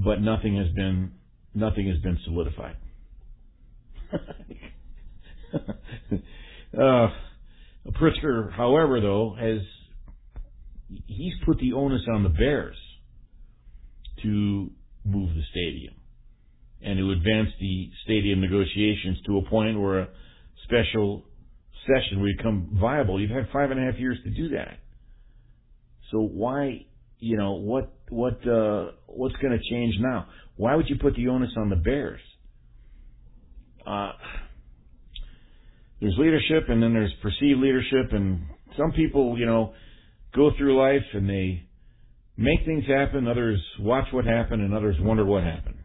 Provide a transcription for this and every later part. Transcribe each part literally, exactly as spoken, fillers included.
but nothing has been nothing has been solidified. uh, Pritzker, however, though, has he's put the onus on the Bears to move the stadium and to advance the stadium negotiations to a point where a special session would become viable. You've had five and a half years to do that. So why, you know, what what uh, what's going to change now? Why would you put the onus on the Bears? Uh, there's leadership, and then there's perceived leadership, and some people, you know, go through life and they make things happen. Others watch what happened, and others wonder what happened.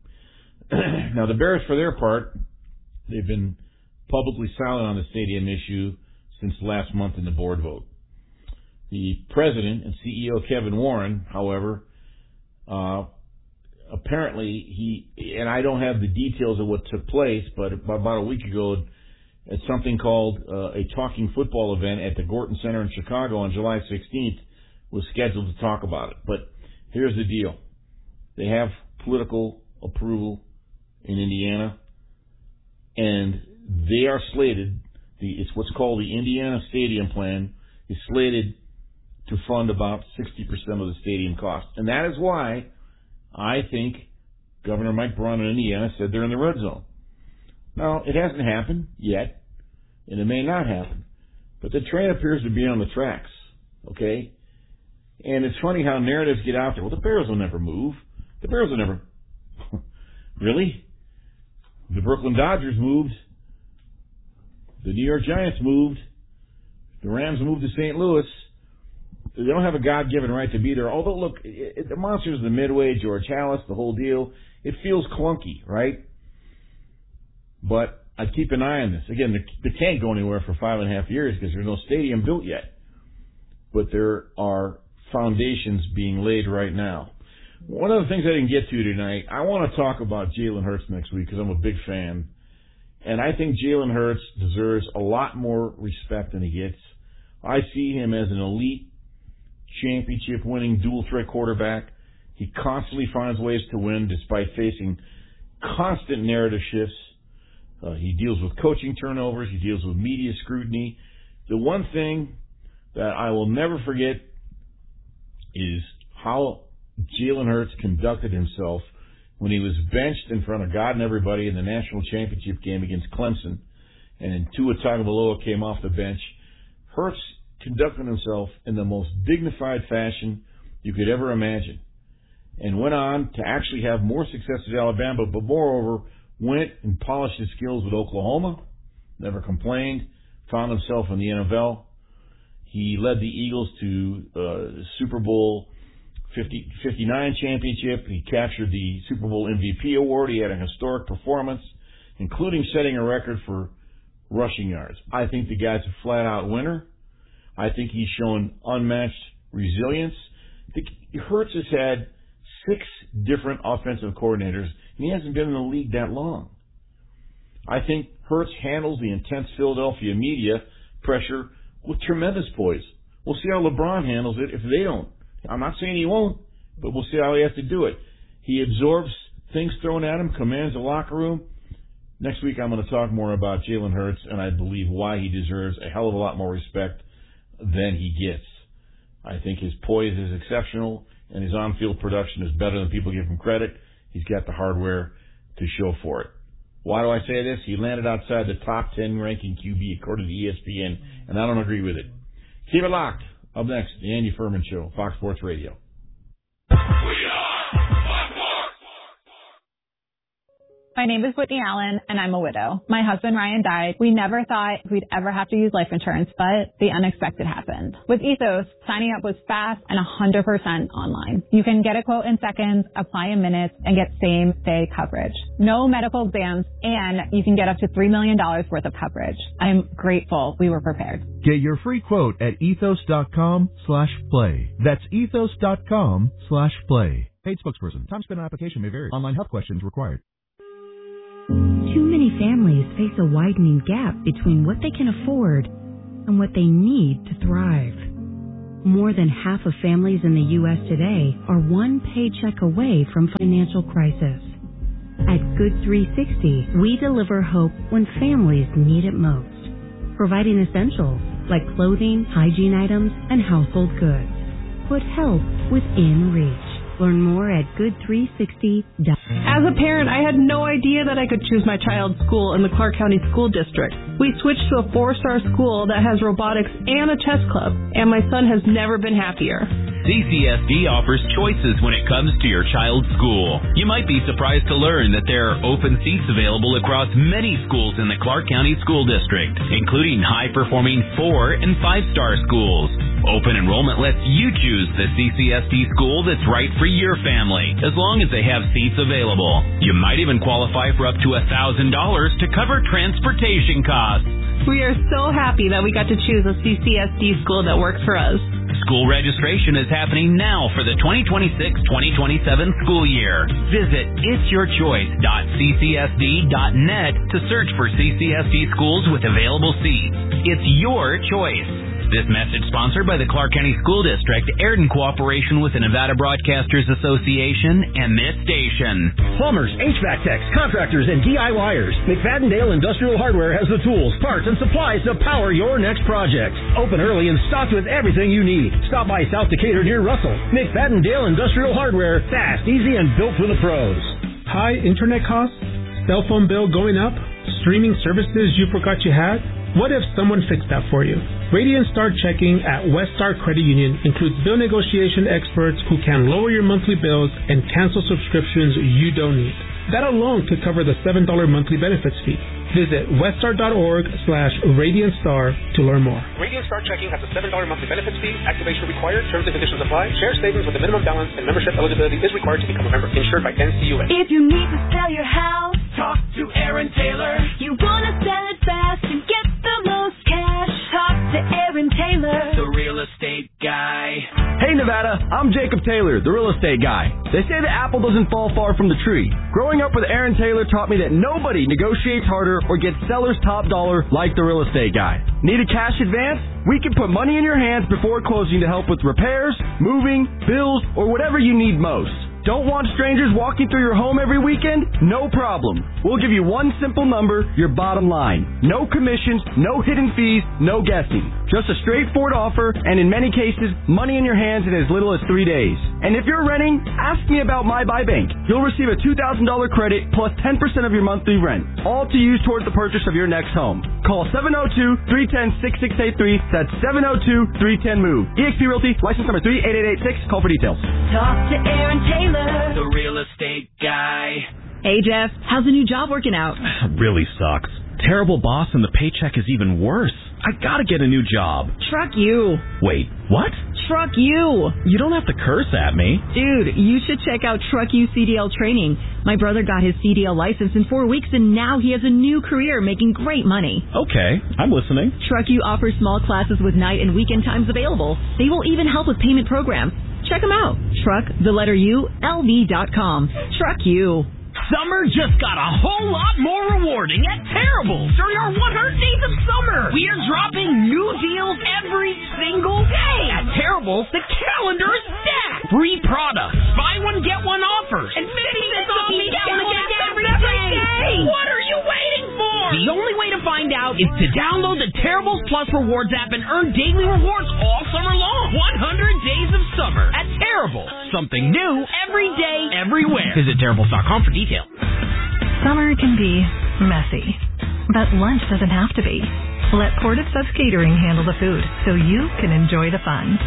Now, the Bears, for their part, they've been publicly silent on the stadium issue since last month in the board vote. The president and C E O, Kevin Warren, however, uh, apparently he, and I don't have the details of what took place, but about a week ago at something called uh, a Talking Football event at the Gorton Center in Chicago on July sixteenth, was scheduled to talk about it. But here's the deal. They have political approval in Indiana, and they are slated, the, it's what's called the Indiana Stadium Plan, is slated to fund about sixty percent of the stadium cost. And that is why I think Governor Mike Braun in Indiana said they're in the red zone. Now, it hasn't happened yet, and it may not happen, but the train appears to be on the tracks, okay? And it's funny how narratives get out there. Well, the Bears will never move. The Bears will never... Really? The Brooklyn Dodgers moved. The New York Giants moved. The Rams moved to Saint Louis. They don't have a God-given right to be there. Although, look, it, it, the Monsters of the Midway, George Halas, the whole deal, it feels clunky, right? But I'd keep an eye on this. Again, they, they can't go anywhere for five and a half years because there's no stadium built yet. But there are foundations being laid right now. One of the things I didn't get to tonight, I want to talk about Jalen Hurts next week because I'm a big fan. And I think Jalen Hurts deserves a lot more respect than he gets. I see him as an elite, championship-winning, dual-threat quarterback. He constantly finds ways to win despite facing constant narrative shifts. Uh, he deals with coaching turnovers. He deals with media scrutiny. The one thing that I will never forget is how Jalen Hurts conducted himself when he was benched in front of God and everybody in the national championship game against Clemson, and then Tua Tagovailoa came off the bench. Hurts conducted himself in the most dignified fashion you could ever imagine, and went on to actually have more success at Alabama, but moreover, went and polished his skills with Oklahoma, never complained, found himself in the N F L. He led the Eagles to uh, Super Bowl fifty, fifty-nine championship. He captured the Super Bowl M V P award. He had a historic performance, including setting a record for rushing yards. I think the guy's a flat-out winner. I think he's shown unmatched resilience. The, Hurts has had six different offensive coordinators, and he hasn't been in the league that long. I think Hurts handles the intense Philadelphia media pressure with tremendous poise. We'll see how LeBron handles it if they don't. I'm not saying he won't, but we'll see how he has to do it. He absorbs things thrown at him, commands the locker room. Next week I'm going to talk more about Jalen Hurts, and I believe why he deserves a hell of a lot more respect than he gets. I think his poise is exceptional, and his on-field production is better than people give him credit. He's got the hardware to show for it. Why do I say this? He landed outside the top ten ranking Q B according to E S P N, and I don't agree with it. Keep it locked. Up next, the Andy Furman Show, Fox Sports Radio. My name is Whitney Allen, and I'm a widow. My husband, Ryan, died. We never thought we'd ever have to use life insurance, but the unexpected happened. With Ethos, signing up was fast and one hundred percent online. You can get a quote in seconds, apply in minutes, and get same-day coverage. No medical exams, and you can get up to three million dollars worth of coverage. I'm grateful we were prepared. Get your free quote at ethos.com slash play. That's ethos.com slash play. Paid spokesperson. Time spent on application may vary. Online health questions required. Too many families face a widening gap between what they can afford and what they need to thrive. More than half of families in the U S today are one paycheck away from financial crisis. At Good three sixty, we deliver hope when families need it most, providing essentials like clothing, hygiene items, and household goods. Put help within reach. Learn more at good three sixty dot com. As a parent, I had no idea that I could choose my child's school in the Clark County School District. We switched to a four-star school that has robotics and a chess club, and my son has never been happier. C C S D offers choices when it comes to your child's school. You might be surprised to learn that there are open seats available across many schools in the Clark County School District, including high-performing four- and five-star schools. Open enrollment lets you choose the C C S D school that's right for your family, as long as they have seats available. You might even qualify for up to one thousand dollars to cover transportation costs. We are so happy that we got to choose a C C S D school that works for us. School registration is happening now for the twenty twenty-six twenty twenty-seven school year. Visit its your choice dot c c s d dot net to search for C C S D schools with available seats. It's your choice. This message sponsored by the Clark County School District, aired in cooperation with the Nevada Broadcasters Association and this station. Plumbers, H V A C techs, contractors, and DIYers. McFadden-Dale Industrial Hardware has the tools, parts, and supplies to power your next project. Open early and stocked with everything you need. Stop by South Decatur near Russell. McFadden-Dale Industrial Hardware, fast, easy, and built for the pros. High internet costs? Cell phone bill going up? Streaming services you forgot you had? What if someone fixed that for you? Radiant Star Checking at West Star Credit Union includes bill negotiation experts who can lower your monthly bills and cancel subscriptions you don't need. That alone could cover the seven dollars monthly benefits fee. Visit weststar.org slash Radiant Star to learn more. Radiant Star Checking has a seven dollars monthly benefits fee. Activation required. Terms and conditions apply. Share savings with a minimum balance and membership eligibility is required to become a member. Insured by N C U A. If you need to sell your house, talk to Aaron Taylor. You want to sell it fast and get the most cash, talk to Aaron Taylor, the real estate guy. Hey Nevada, I'm Jacob Taylor, the real estate guy. They say the apple doesn't fall far from the tree. Growing up with Aaron Taylor taught me that nobody negotiates harder or gets seller's top dollar like the real estate guy. Need a cash advance? We can put money in your hands before closing to help with repairs, moving, bills, or whatever you need most. Don't want strangers walking through your home every weekend? No problem. We'll give you one simple number, your bottom line. No commissions, no hidden fees, no guessing. Just a straightforward offer, and in many cases, money in your hands in as little as three days. And if you're renting, ask me about My Buy Bank. You'll receive a two thousand dollars credit plus ten percent of your monthly rent, all to use towards the purchase of your next home. Call seven oh two, three one oh, six six eight three. That's seven oh two, three one oh, MOVE. eXp Realty, license number three eight eight eight six. Call for details. Talk to Aaron Taylor, the real estate guy. Hey, Jeff. How's the new job working out? Really sucks. Terrible boss and the paycheck is even worse. I gotta get a new job. Truck you. Wait, what? Truck you. You don't have to curse at me. Dude, you should check out Truck You C D L training. My brother got his C D L license in four weeks and now he has a new career making great money. Okay, I'm listening. Truck You offers small classes with night and weekend times available. They will even help with payment programs. Check them out. Truck, the letter U, L V dot com. Truck You. Summer just got a whole lot more rewarding at Terribles during our one hundred days of summer. We are dropping new deals every single day. At Terribles, the calendar is stacked. Free products, buy one, get one offers, and fifty cents off each gallon of gas every day. What are you waiting for? The only way to find out is to download the Terribles Plus Rewards app and earn daily rewards all summer long. one hundred days of summer at Terribles. Something new every day, everywhere. Visit Terribles dot com for details. Summer can be messy, but lunch doesn't have to be. Let Portive Subs Catering handle the food so you can enjoy the fun.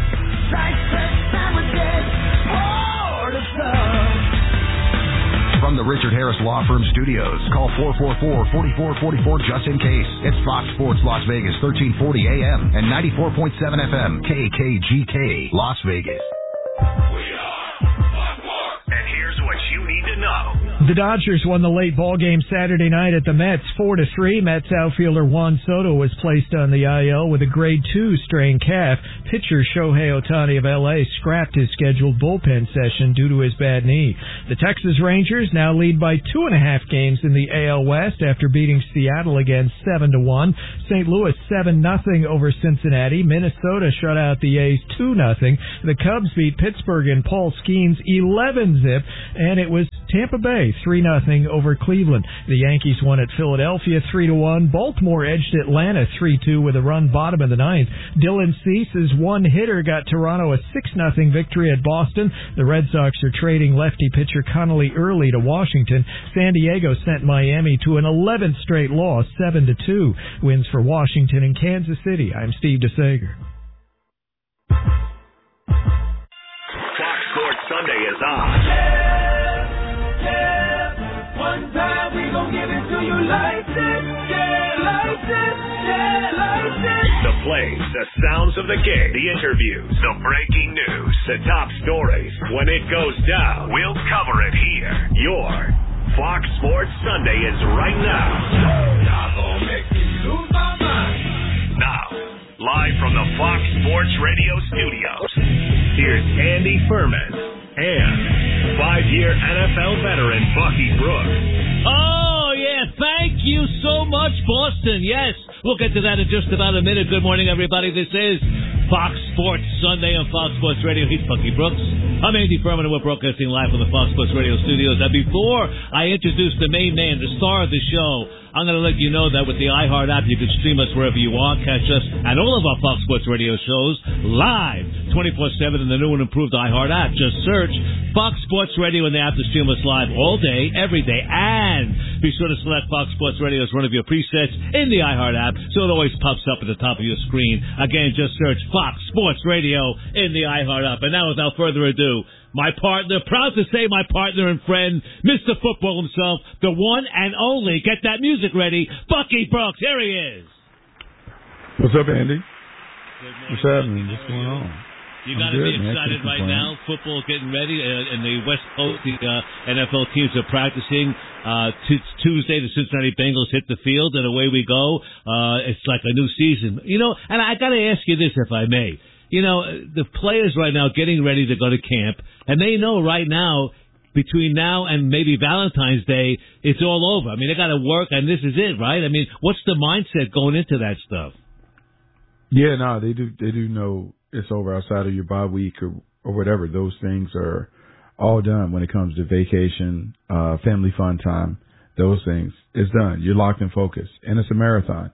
From the Richard Harris Law Firm Studios, call four four four, four four four four just in case. It's Fox Sports Las Vegas, thirteen forty A M and ninety-four point seven F M, K K G K, Las Vegas. We are Fox Sports. And here's what you need to know. The Dodgers won the late ball game Saturday night at the Mets four to three. Mets outfielder Juan Soto was placed on the I L with a grade two strained calf. Pitcher Shohei Ohtani of L A scrapped his scheduled bullpen session due to his bad knee. The Texas Rangers now lead by two and a half games in the A L West after beating Seattle again seven to one. Saint Louis seven nothing over Cincinnati. Minnesota shut out the A's two nothing. The Cubs beat Pittsburgh in Paul Skeens eleven zip, and it was Tampa Bay three nothing over Cleveland. The Yankees won at Philadelphia three to one. Baltimore edged Atlanta three two with a run bottom of the ninth. Dylan Cease's one-hitter got Toronto a six nothing victory at Boston. The Red Sox are trading lefty pitcher Connolly Early to Washington. San Diego sent Miami to an eleventh straight loss, seven to two. Wins for Washington and Kansas City. I'm Steve DeSager. Fox Sports Sunday is on. One time we gon' give it to you like this, yeah, like this, yeah, like this. The plays, the sounds of the game, the interviews, the breaking news, the top stories. When it goes down, we'll cover it here. Your Fox Sports Sunday is right now. Y'all gon' make me lose my mind. Now, live from the Fox Sports Radio studios, here's Andy Furman and five-year N F L veteran Bucky Brooks. Oh, yeah, thank you so much, Boston. Yes, we'll get to that in just about a minute. Good morning, everybody. This is Fox Sports Sunday on Fox Sports Radio. He's Bucky Brooks. I'm Andy Furman, and we're broadcasting live from the Fox Sports Radio studios. And before I introduce the main man, the star of the show, I'm going to let you know that with the iHeart app, you can stream us wherever you want, catch us and all of our Fox Sports Radio shows live twenty-four seven in the new and improved iHeart app. Just search Fox Sports Radio in the app to stream us live all day, every day, and be sure to select Fox Sports Radio as one of your presets in the iHeart app so it always pops up at the top of your screen. Again, just search Fox Sports Radio in the iHeart app. And now, without further ado, my partner, proud to say my partner and friend, Mister Football himself, the one and only, get that music ready, Bucky Brooks. Here he is. What's up, Andy? What's happening? What's going on? You got to be excited right now. Football getting ready, uh, and the West Coast, the uh, N F L teams are practicing. Uh, t- Tuesday, the Cincinnati Bengals hit the field, and away we go. Uh, it's like a new season. You know, and I got to ask you this, if I may. You know, the players right now getting ready to go to camp, and they know right now, between now and maybe Valentine's Day, it's all over. I mean, they got to work, and this is it, right? I mean, what's the mindset going into that stuff? Yeah, no, they do. They do know it's over outside of your bye week or or whatever. Those things are all done when it comes to vacation, uh, family fun time. Those things, it's done. You're locked and focused, and it's a marathon.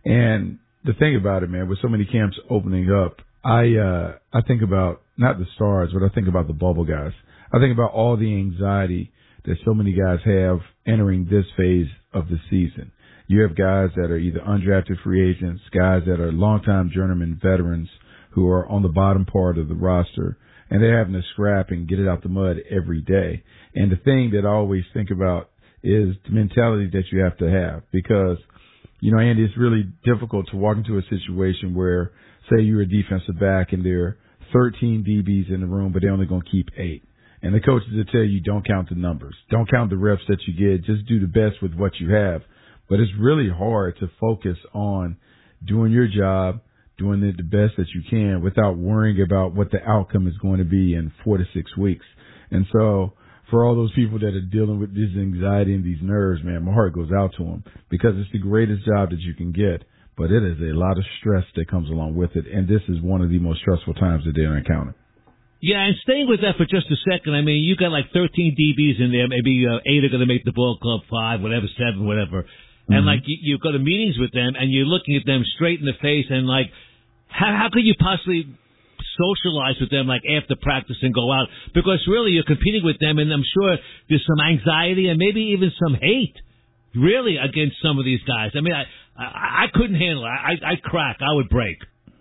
And the thing about it, man, with so many camps opening up, I uh I think about not the stars, but I think about the bubble guys. I think about all the anxiety that so many guys have entering this phase of the season. You have guys that are either undrafted free agents, guys that are longtime journeyman veterans who are on the bottom part of the roster, and they're having to scrap and get it out the mud every day. And the thing that I always think about is the mentality that you have to have, because, you know, Andy, it's really difficult to walk into a situation where, say you're a defensive back and there are thirteen D Bs in the room, but they're only going to keep eight. And the coaches will tell you, don't count the numbers. Don't count the reps that you get. Just do the best with what you have. But it's really hard to focus on doing your job, doing it the best that you can without worrying about what the outcome is going to be in four to six weeks. And so for all those people that are dealing with this anxiety and these nerves, man, my heart goes out to them, because it's the greatest job that you can get. But it is a lot of stress that comes along with it, and this is one of the most stressful times that they're encountering. Yeah, and staying with that for just a second, I mean, you got like thirteen D Bs in there, maybe uh, eight are going to make the ball club, five, whatever, seven, whatever. Mm-hmm. And like you, you go to meetings with them, and you're looking at them straight in the face, and like, how, how could you possibly socialize with them like after practice and go out? Because really, you're competing with them, and I'm sure there's some anxiety and maybe even some hate, really, against some of these guys. I mean, I I, I couldn't handle it. I I'd crack. I would break.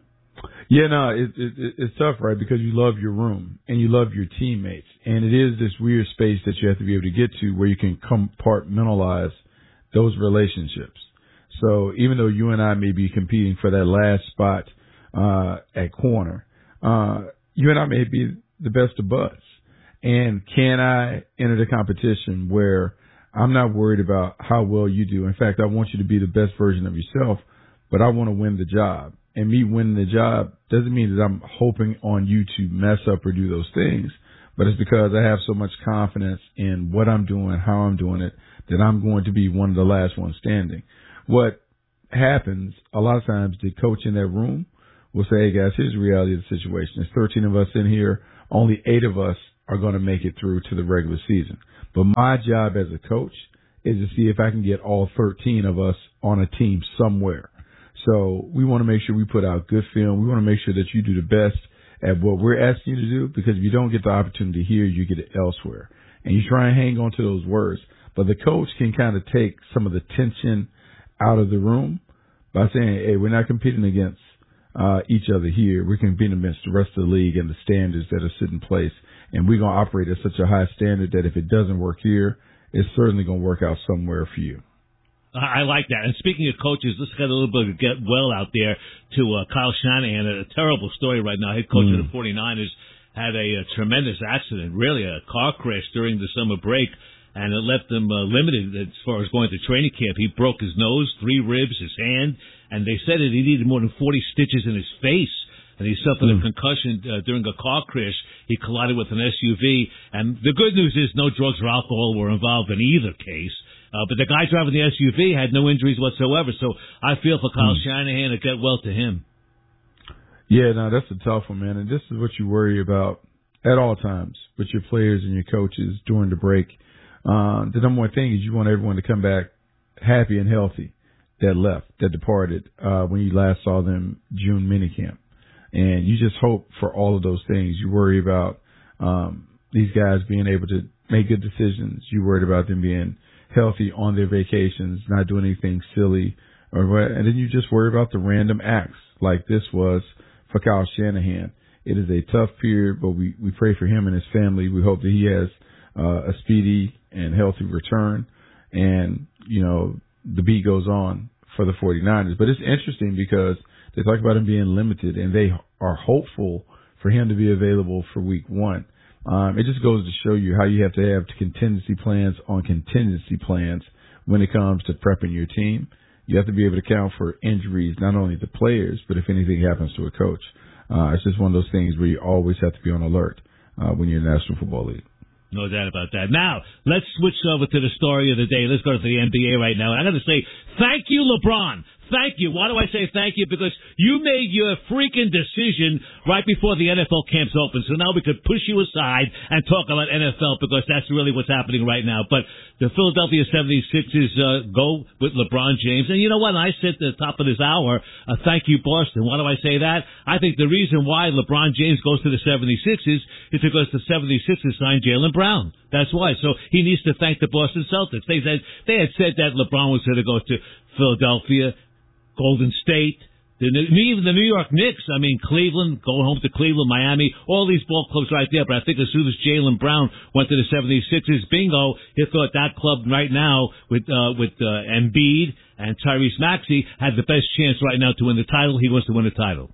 Yeah, no, it, it, it's tough, right? Because you love your room and you love your teammates, and it is this weird space that you have to be able to get to where you can compartmentalize those relationships. So even though you and I may be competing for that last spot uh, at corner, uh, you and I may be the best of buds. And can I enter the competition where I'm not worried about how well you do? In fact, I want you to be the best version of yourself, but I want to win the job. And me winning the job doesn't mean that I'm hoping on you to mess up or do those things, but it's because I have so much confidence in what I'm doing, how I'm doing it, that I'm going to be one of the last ones standing. What happens a lot of times, the coach in that room will say, hey guys, here's the reality of the situation. There's thirteen of us in here. Only eight of us are going to make it through to the regular season. But my job as a coach is to see if I can get all thirteen of us on a team somewhere. So we want to make sure we put out good film. We want to make sure that you do the best at what we're asking you to do, because if you don't get the opportunity here, you get it elsewhere. And you try and hang on to those words. But the coach can kind of take some of the tension out of the room by saying, hey, we're not competing against uh, each other here. We're competing against the rest of the league and the standards that are set in place. And we're going to operate at such a high standard that if it doesn't work here, it's certainly going to work out somewhere for you. I like that. And speaking of coaches, let's get a little bit of get well out there to uh, Kyle Shanahan. A terrible story right now. Head coach mm. of the forty-niners had a, a tremendous accident, really a car crash during the summer break, and it left him uh, limited as far as going to training camp. He broke his nose, three ribs, his hand, and they said that he needed more than forty stitches in his face. And he suffered mm. a concussion uh, during a car crash. He collided with an S U V. And the good news is no drugs or alcohol were involved in either case. Uh, but the guy driving the S U V had no injuries whatsoever. So I feel for Kyle mm. Shanahan to get well to him. Yeah, no, that's a tough one, man. And this is what you worry about at all times with your players and your coaches during the break. Uh, the number one thing is you want everyone to come back happy and healthy that left, that departed uh, when you last saw them June minicamp. And you just hope for all of those things. You worry about um, these guys being able to make good decisions. You worried about them being healthy on their vacations, not doing anything silly, or what. And then you just worry about the random acts like this was for Kyle Shanahan. It is a tough period, but we, we pray for him and his family. We hope that he has uh, a speedy and healthy return. And, you know, the beat goes on for the forty-niners. But it's interesting because they talk about him being limited, and they are hopeful for him to be available for week one. Um, it just goes to show you how you have to have contingency plans on contingency plans when it comes to prepping your team. You have to be able to account for injuries, not only to players, but if anything happens to a coach. Uh, it's just one of those things where you always have to be on alert uh, when you're in the National Football League. No doubt about that. Now, let's switch over to the story of the day. Let's go to the N B A right now. I'm going to say thank you, LeBron. Thank you. Why do I say thank you? Because you made your freaking decision right before the N F L camps open. So now we could push you aside and talk about N F L because that's really what's happening right now. But the Philadelphia seventy-sixers uh, go with LeBron James. And you know what? I said at the top of this hour, uh, thank you, Boston. Why do I say that? I think the reason why LeBron James goes to the seventy-sixers is because the seventy-sixers signed Jaylen Brown. That's why. So he needs to thank the Boston Celtics. They said they had said that LeBron was going to go to Philadelphia, Golden State, the, even the New York Knicks, I mean, Cleveland, going home to Cleveland, Miami, all these ball clubs right there. But I think as soon as Jaylen Brown went to the seventy-sixers, bingo, he thought that club right now with uh, with uh, Embiid and Tyrese Maxey had the best chance right now to win the title. He wants to win the title.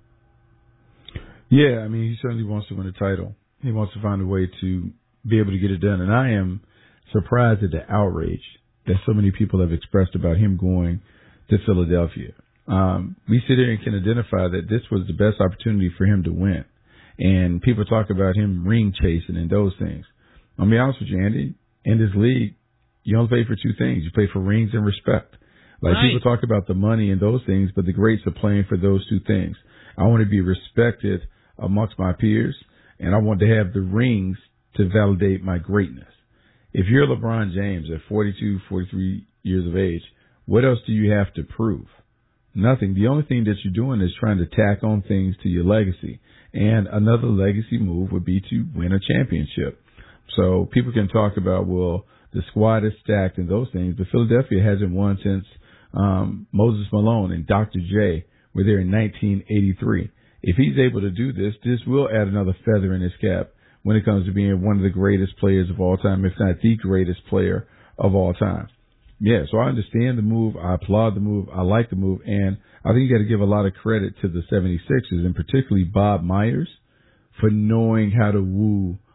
Yeah, I mean, he certainly wants to win the title. He wants to find a way to be able to get it done. And I am surprised at the outrage that so many people have expressed about him going to Philadelphia. Um, we sit here and can identify that this was the best opportunity for him to win. And people talk about him ring chasing and those things. I'll be honest with you, Andy, in this league, you only pay for two things. You pay for rings and respect. Like right. People talk about the money and those things, but the greats are playing for those two things. I want to be respected amongst my peers, and I want to have the rings to validate my greatness. If you're LeBron James at forty-two, forty-three years of age, what else do you have to prove? Nothing. The only thing that you're doing is trying to tack on things to your legacy. And another legacy move would be to win a championship. So people can talk about, well, the squad is stacked and those things, but Philadelphia hasn't won since um, Moses Malone and Doctor J were there in nineteen eighty-three. If he's able to do this, this will add another feather in his cap when it comes to being one of the greatest players of all time, if not the greatest player of all time. Yeah, so I understand the move. I applaud the move. I like the move. And I think you got to give a lot of credit to the seventy-sixers, and particularly Bob Myers, for knowing how to woo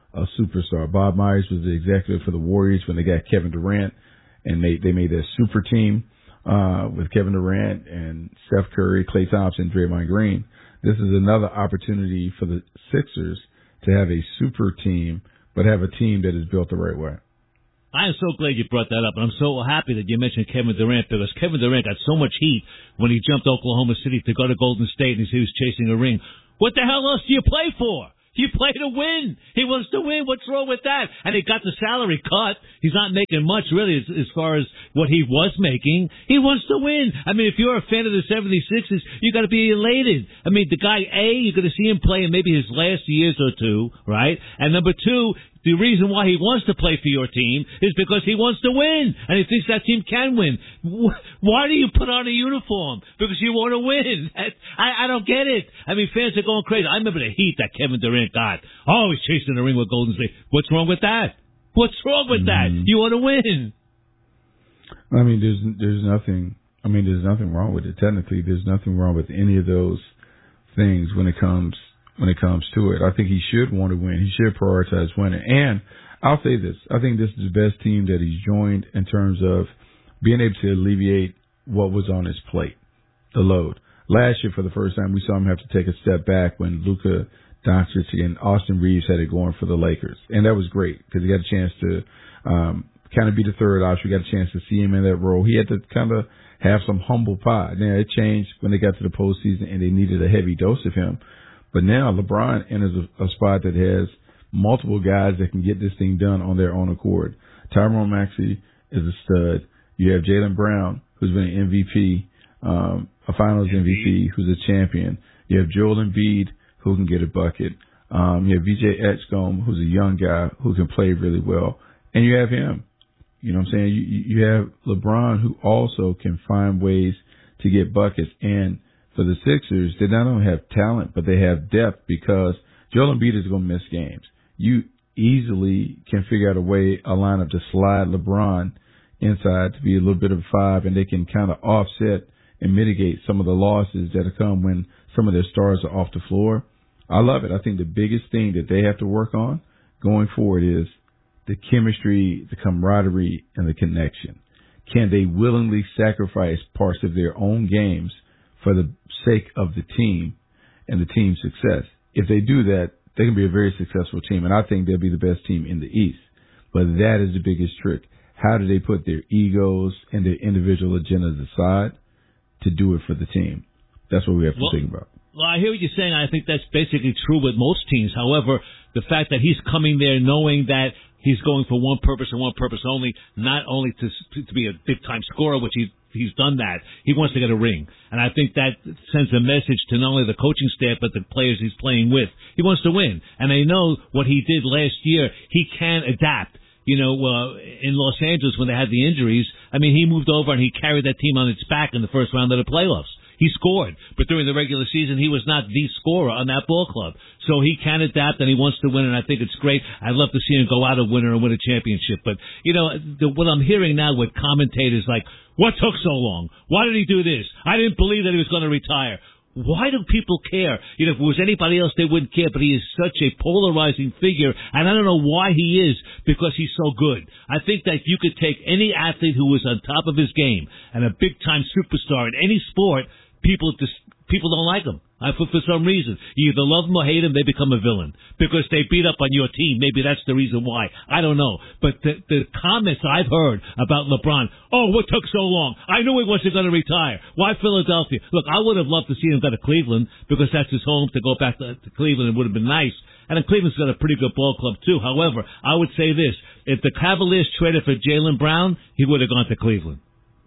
a superstar. Bob Myers was the executive for the Warriors when they got Kevin Durant, and they, they made that super team uh, with Kevin Durant and Steph Curry, Klay Thompson, Draymond Green. This is another opportunity for the Sixers to have a super team, but have a team that is built the right way. I am so glad you brought that up, and I'm so happy that you mentioned Kevin Durant, because Kevin Durant got so much heat when he jumped Oklahoma City to go to Golden State and he was chasing a ring. What the hell else do you play for? You play to win. He wants to win. What's wrong with that? And he got the salary cut. He's not making much, really, as, as far as what he was making. He wants to win. I mean, if you're a fan of the seventy-sixers, you got to be elated. I mean, the guy, A, you're going to see him play in maybe his last years or two, right? And number two, the reason why he wants to play for your team is because he wants to win, and he thinks that team can win. Why do you put on a uniform? Because you want to win. I, I don't get it. I mean, fans are going crazy. I remember the heat that Kevin Durant got. Oh, he's chasing the ring with Golden State. What's wrong with that? What's wrong with that? Mm-hmm. You want to win. I mean, there's there's nothing. I mean, there's nothing wrong with it. Technically, there's nothing wrong with any of those things when it comes. When it comes to it, I think he should want to win. He should prioritize winning. And I'll say this: I think this is the best team that he's joined in terms of being able to alleviate what was on his plate, the load. Last year, for the first time, we saw him have to take a step back when Luka Doncic and Austin Reeves had it going for the Lakers, and that was great because he got a chance to um, kind of be the third option. We got a chance to see him in that role. He had to kind of have some humble pie. Now it changed when they got to the postseason and they needed a heavy dose of him. But now LeBron enters a, a spot that has multiple guys that can get this thing done on their own accord. Tyrone Maxey is a stud. You have Jaylen Brown, who's been an M V P, um, a Finals M V P, who's a champion. You have Joel Embiid, who can get a bucket. Um, you have V J Edgecombe, who's a young guy who can play really well. And you have him. You know what I'm saying? You, you have LeBron, who also can find ways to get buckets. And for the Sixers, they not only have talent, but they have depth because Joel Embiid is going to miss games. You easily can figure out a way, a lineup to slide LeBron inside to be a little bit of a five, and they can kind of offset and mitigate some of the losses that come when some of their stars are off the floor. I love it. I think the biggest thing that they have to work on going forward is the chemistry, the camaraderie, and the connection. Can they willingly sacrifice parts of their own games for the sake of the team and the team's success? If they do that, they can be a very successful team, and I think they'll be the best team in the East. But that is the biggest trick. How do they put their egos and their individual agendas aside to do it for the team? That's what we have to well, think about. Well, I hear what you're saying. I think that's basically true with most teams. However, the fact that he's coming there knowing that he's going for one purpose and one purpose only, not only to to be a big-time scorer, which he he's done that. He wants to get a ring. And I think that sends a message to not only the coaching staff, but the players he's playing with. He wants to win. And they know what he did last year. He can adapt. You know, uh, in Los Angeles when they had the injuries, I mean, he moved over and he carried that team on its back in the first round of the playoffs. He scored, but during the regular season, he was not the scorer on that ball club. So he can adapt, and he wants to win, and I think it's great. I'd love to see him go out a winner and win a championship. But, you know, the, what I'm hearing now with commentators like, what took so long? Why did he do this? I didn't believe that he was going to retire. Why do people care? You know, if it was anybody else, they wouldn't care, but he is such a polarizing figure, and I don't know why he is, because he's so good. I think that you could take any athlete who was on top of his game and a big-time superstar in any sport, people just people don't like him. Uh, for, for some reason. You either love him or hate him, they become a villain. Because they beat up on your team. Maybe that's the reason why. I don't know. But the, the comments I've heard about LeBron, oh, what took so long? I knew he wasn't going to retire. Why Philadelphia? Look, I would have loved to see him go to Cleveland because that's his home. To go back to, to Cleveland, it would have been nice. And then Cleveland's got a pretty good ball club, too. However, I would say this. If the Cavaliers traded for Jaylen Brown, he would have gone to Cleveland.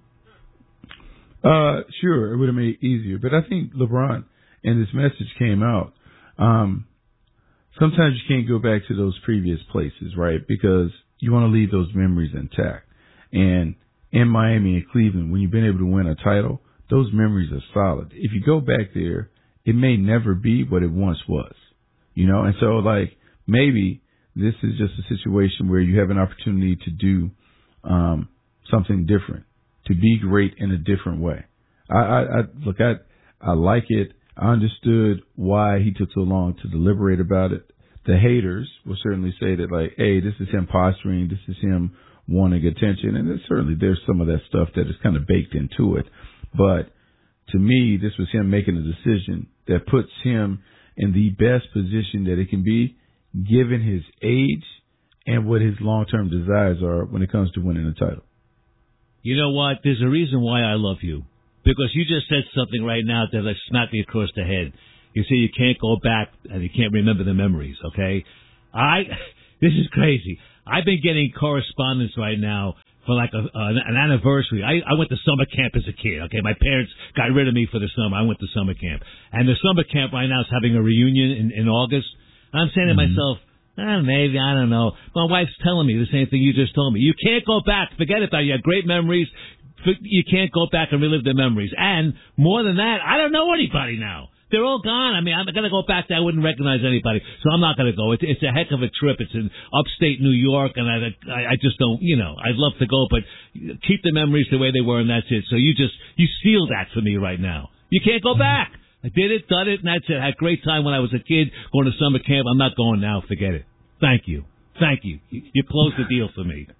Uh, sure, it would have made it easier. But I think LeBron, and this message came out, um, sometimes you can't go back to those previous places, right? Because you want to leave those memories intact. And in Miami and Cleveland, when you've been able to win a title, those memories are solid. If you go back there, it may never be what it once was, you know? And so, like, maybe this is just a situation where you have an opportunity to do um, something different, to be great in a different way. I, I, I look, I, I like it. I understood why he took so long to deliberate about it. the haters will certainly say that, like, hey, this is him posturing, this is him wanting attention, and there's certainly there's some of that stuff that is kind of baked into it. But to me, this was him making a decision that puts him in the best position that it can be, given his age and what his long-term desires are when it comes to winning a title. You know what? There's a reason why I love you. Because you just said something right now that like smacked me across the head. You say you can't go back and you can't remember the memories, okay? I, this is crazy. I've been getting correspondence right now for like a, uh, an anniversary. I, I went to summer camp as a kid, okay? My parents got rid of me for the summer. I went to summer camp. And the summer camp right now is having a reunion in, in August. I'm saying to Mm-hmm. myself, eh, maybe, I don't know. My wife's telling me the same thing you just told me. You can't go back. Forget it, you had great memories. You can't go back and relive the memories. And more than that, I don't know anybody now. They're all gone. I mean, I'm going to go back there. I wouldn't recognize anybody. So I'm not going to go. It's, it's a heck of a trip. It's in upstate New York, and I, I, I just don't, you know, I'd love to go, but keep the memories the way they were, and that's it. So you just, you seal that for me right now. You can't go back. I did it, done it, and that's it. I had a great time when I was a kid going to summer camp. I'm not going now. Forget it. Thank you. Thank you. You, you closed the deal for me.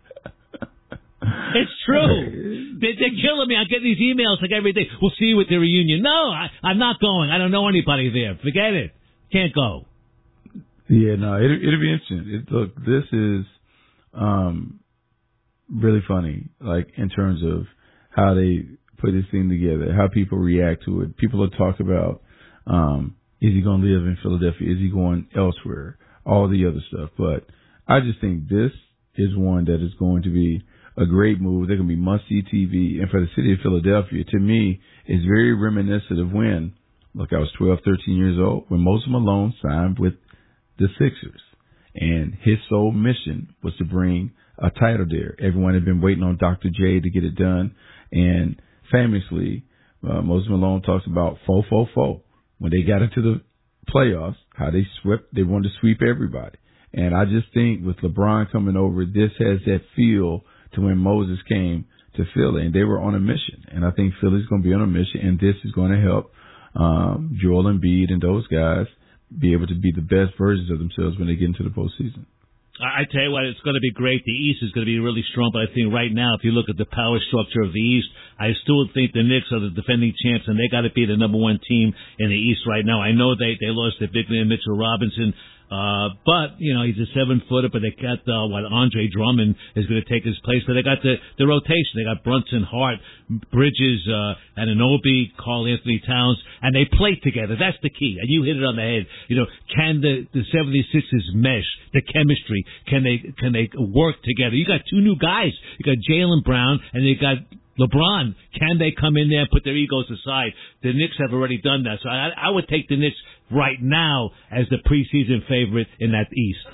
It's true. They, they're killing me. I get these emails like every day. We'll see you at the reunion. No, I, I'm not going. I don't know anybody there. Forget it. Can't go. Yeah, no, it, it'll be interesting. It, look, this is um, really funny, like in terms of how they put this thing together, how people react to it. People will talk about, um, is he going to live in Philadelphia? Is he going elsewhere? All the other stuff. But I just think this is one that is going to be a great move. They're going to be must-see T V. And for the city of Philadelphia, to me, is very reminiscent of when, look, I was twelve, thirteen years old, when Moses Malone signed with the Sixers. And his sole mission was to bring a title there. Everyone had been waiting on Doctor J to get it done. And famously, uh, Moses Malone talks about four four four. When they got into the playoffs, how they swept, they wanted to sweep everybody. And I just think with LeBron coming over, this has that feel to when Moses came to Philly, and they were on a mission. And I think Philly's going to be on a mission, and this is going to help um, Joel Embiid and those guys be able to be the best versions of themselves when they get into the postseason. I tell you what, it's going to be great. The East is going to be really strong, but I think right now, if you look at the power structure of the East, I still think the Knicks are the defending champs, and they got to be the number one team in the East right now. I know they, they lost their big man, Mitchell Robinson, uh, but, you know, he's a seven-footer, but they got, uh, what, Andre Drummond is going to take his place, but they got the, the rotation. They got Brunson, Hart, Bridges, uh, Anunoby, Karl Anthony Towns, and they play together. That's the key, and you hit it on the head. You know, can the, the seventy-sixers mesh, the chemistry? Can they, can they work together? You got two new guys. You got Jaylen Brown, and you got LeBron. Can they come in there and put their egos aside? The Knicks have already done that. So I, I would take the Knicks right now as the preseason favorite in that East.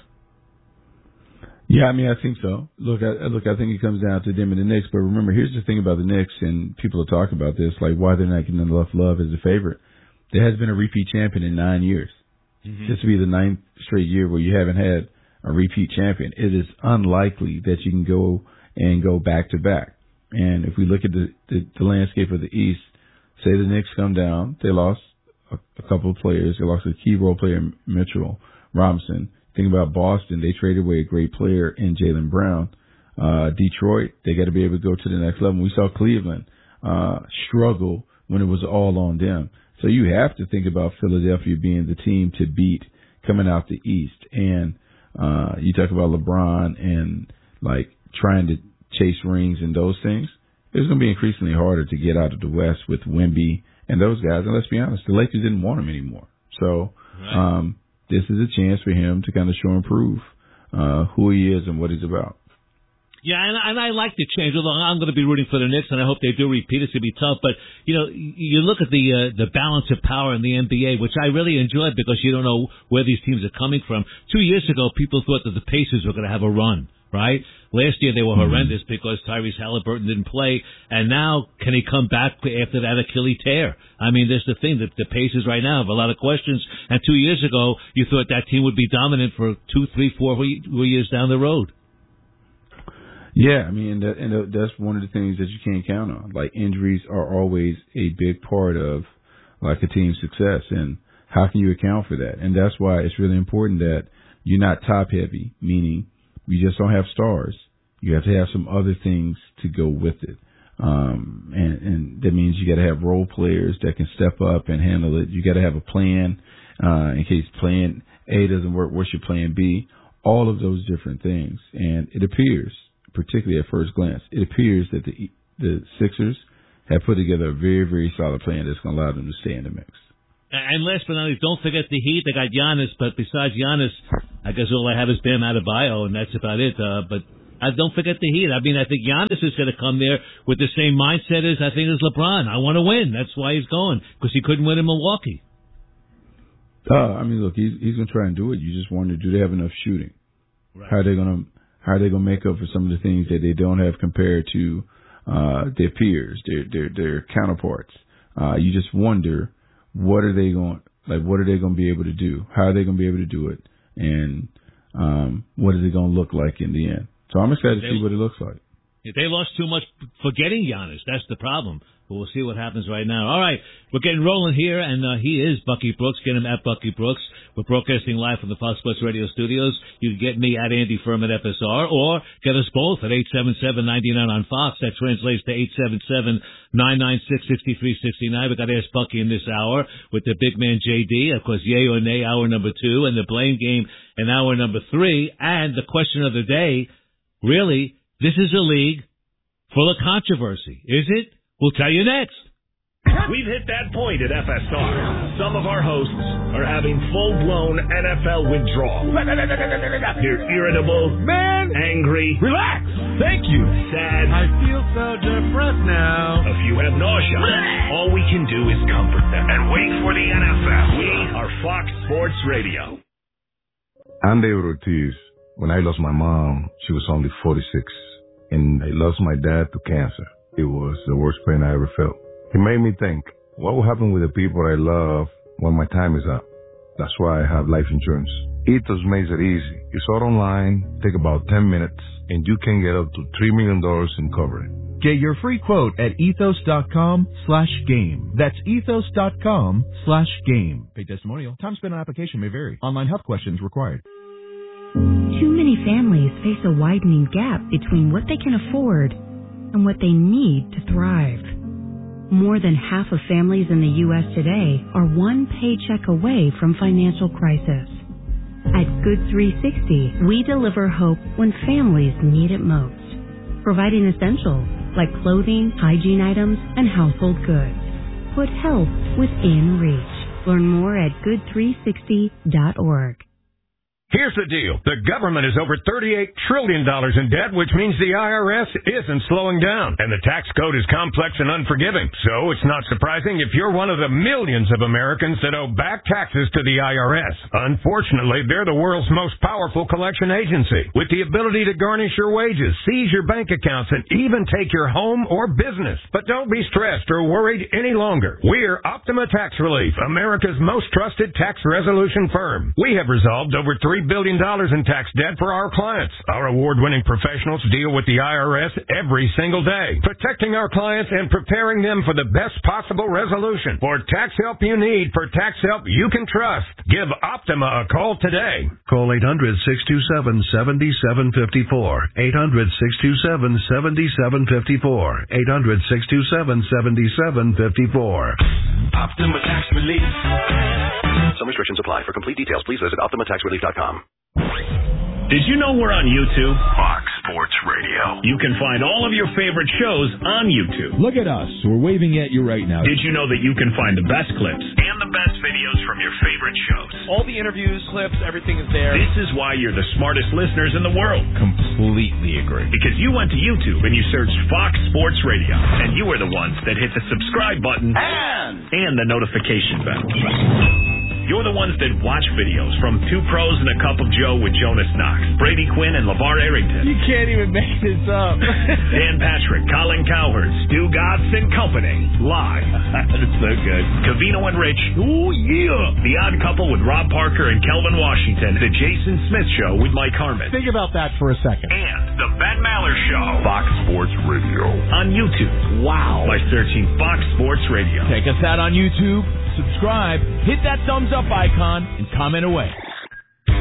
Yeah, I mean, I think so. Look, I, look, I think it comes down to them and the Knicks. But remember, here's the thing about the Knicks, and people are talking about this, like why they're not getting enough love as a favorite. There has been a repeat champion in nine years. Mm-hmm. This will be the ninth straight year where you haven't had a repeat champion. It is unlikely that you can go and go back to back. And if we look at the, the, the landscape of the East, say the Knicks come down, they lost a, a couple of players. They lost a key role player, Mitchell Robinson. Think about Boston. They traded away a great player in Jaylen Brown. Uh, Detroit, they got to be able to go to the next level. We saw Cleveland uh, struggle when it was all on them. So you have to think about Philadelphia being the team to beat coming out the East. And uh, you talk about LeBron and, like, trying to chase rings and those things. It's going to be increasingly harder to get out of the West with Wemby and those guys. And let's be honest, the Lakers didn't want him anymore. So right. um, this is a chance for him to kind of show and prove uh, who he is and what he's about. Yeah, and, and I like the change. Although I'm going to be rooting for the Knicks, and I hope they do repeat. It's going to be tough. But, you know, you look at the uh, the balance of power in the N B A, which I really enjoyed because you don't know where these teams are coming from. Two years ago, people thought that the Pacers were going to have a run, right? Last year, they were horrendous because Tyrese Halliburton didn't play. And now, can he come back after that Achilles tear? I mean, there's the thing that the Pacers right now have a lot of questions. And two years ago, you thought that team would be dominant for two, three, four years down the road. Yeah, I mean, that, and that's one of the things that you can't count on. Like, injuries are always a big part of, like, a team's success, and how can you account for that? And that's why it's really important that you're not top heavy, meaning you just don't have stars. You have to have some other things to go with it. Um, and, and that means you got to have role players that can step up and handle it. You got to have a plan, uh, in case plan A doesn't work, what's your plan B? All of those different things. And it appears, particularly at first glance, it appears that the, the Sixers have put together a very, very solid plan that's going to allow them to stay in the mix. And last but not least, don't forget the Heat. They got Giannis, but besides Giannis, I guess all I have is Bam Adebayo, and that's about it. Uh, but uh, don't forget the Heat. I mean, I think Giannis is going to come there with the same mindset as I think as LeBron. I want to win. That's why he's going, because he couldn't win in Milwaukee. Uh, I mean, look, he's, he's going to try and do it. You just wonder, do they have enough shooting? Right. How are they going to how are they going to make up for some of the things that they don't have compared to uh, their peers, their their their counterparts? Uh, you just wonder, what are they going like? What are they going to be able to do? How are they going to be able to do it? And um, what is it going to look like in the end? So I'm excited to see what it looks like. They lost too much for getting Giannis. That's the problem. But we'll see what happens right now. All right, we're getting rolling here, and uh, he is Bucky Brooks. Get him at Bucky Brooks. We're broadcasting live from the Fox Sports Radio studios. You can get me at Andy Furman F S R, or get us both at eight seven seven, nine nine on Fox. That translates to eight seven seven, nine nine six, six three six nine. We've got to ask Bucky in this hour with the big man J D. Of course, yay or nay, hour number two, and the blame game in hour number three. And the question of the day, really, this is a league full of controversy. Is it? We'll tell you next. We've hit that point at F S R. Some of our hosts are having full-blown N F L withdrawal. They're irritable, man, angry, relax, thank you, sad. I feel so depressed now. A few have nausea. All we can do is comfort them and wait for the N F L. We are Fox Sports Radio. I'm David Ortiz. When I lost my mom, she was only forty-six, and I lost my dad to cancer. It was the worst pain I ever felt. It made me think, what will happen with the people I love when my time is up? That's why I have life insurance. Ethos makes it easy. You start online, take about ten minutes, and you can get up to three million dollars in coverage. Get your free quote at ethos.com slash game. That's ethos.com slash game. Paid testimonial. Time spent on application may vary. Online health questions required. Too many families face a widening gap between what they can afford and what they need to thrive. More than half of families in the U S today are one paycheck away from financial crisis. At Good three sixty, we deliver hope when families need it most, providing essentials like clothing, hygiene items, and household goods. Put health within reach. Learn more at good three sixty dot org. Here's the deal. The government is over thirty-eight trillion dollars in debt, which means the I R S isn't slowing down. And the tax code is complex and unforgiving. So it's not surprising if you're one of the millions of Americans that owe back taxes to the I R S. Unfortunately, they're the world's most powerful collection agency, with the ability to garnish your wages, seize your bank accounts, and even take your home or business. But don't be stressed or worried any longer. We're Optima Tax Relief, America's most trusted tax resolution firm. We have resolved over three billion dollars in tax debt for our clients. Our award-winning professionals deal with the I R S every single day, protecting our clients and preparing them for the best possible resolution. For tax help you need, for tax help you can trust, give Optima a call today. Call eight hundred, six two seven, seven seven five four. eight hundred, six two seven, seven seven five four. eight hundred, six two seven, seven seven five four. Optima Tax Relief. Some restrictions apply. For complete details, please visit optima tax relief dot com. Did you know we're on YouTube? Fox Sports Radio. You can find all of your favorite shows on YouTube. Look at us. We're waving at you right now. Did you know that you can find the best clips and the best videos from your favorite shows? All the interviews, clips, everything is there. This is why you're the smartest listeners in the world. Completely agree. Because you went to YouTube and you searched Fox Sports Radio, and you were the ones that hit the subscribe button and, and the notification bell. You're the ones that watch videos from Two Pros and a Cup of Joe with Jonas Knox, Brady Quinn, and LeVar Arrington. You can't even make this up. Dan Patrick, Colin Cowherd, Stu Gotts and Company. Live. That's so good. Covino and Rich. Ooh, yeah. The Odd Couple with Rob Parker and Kelvin Washington. The Jason Smith Show with Mike Harmon. Think about that for a second. And The Ben Maller Show. Fox Sports Radio. On YouTube. Wow. By searching Fox Sports Radio. Check us out on YouTube. Subscribe, hit that thumbs up icon, and comment away.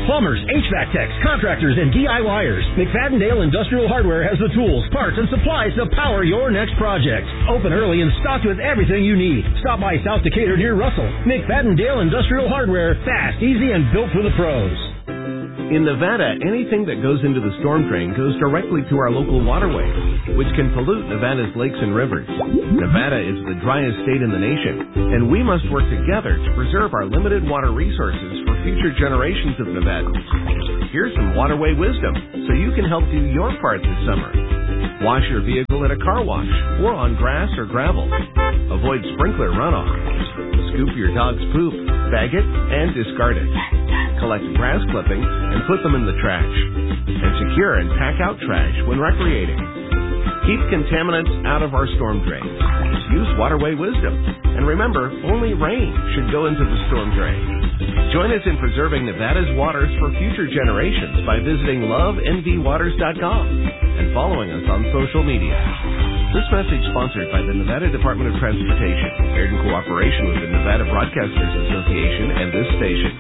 Plumbers, H V A C techs, contractors, and DIYers. McFadden-Dale Industrial Hardware has the tools, parts, and supplies to power your next project. Open early and stocked with everything you need. Stop by South Decatur near Russell. McFadden-Dale Industrial Hardware. Fast, easy, and built for the pros. In Nevada, anything that goes into the storm drain goes directly to our local waterways, which can pollute Nevada's lakes and rivers. Nevada is the driest state in the nation, and we must work together to preserve our limited water resources for future generations of Nevadans. Here's some waterway wisdom so you can help do your part this summer. Wash your vehicle at a car wash or on grass or gravel. Avoid sprinkler runoff. Scoop your dog's poop, bag it, and discard it. Collect grass clippings and put them in the trash. And secure and pack out trash when recreating. Keep contaminants out of our storm drains. Use waterway wisdom. And remember, only rain should go into the storm drain. Join us in preserving Nevada's waters for future generations by visiting love n v waters dot com and following us on social media. This message sponsored by the Nevada Department of Transportation, aired in cooperation with the Nevada Broadcasters Association and this station.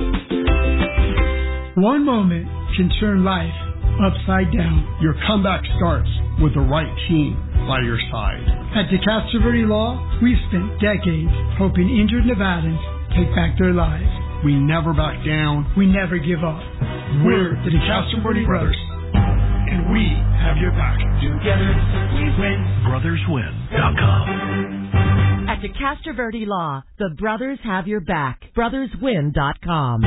One moment can turn life upside down. Your comeback starts with the right team by your side. At DeCastro Verde Law, we've spent decades helping injured Nevadans take back their lives. We never back down. We never give up. We're the DeCastro Verde Brothers, and we have your back. Together, we win. brothers win dot com. At DeCastro Verde Law, the brothers have your back. brothers win dot com.